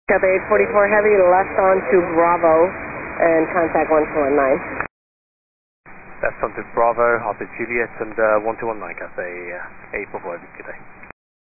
Copy 844 Heavy, left on to Bravo, and contact 1219. Left on to Bravo, Hotel Juliet, and 1219, Cathay 844 Heavy, good day.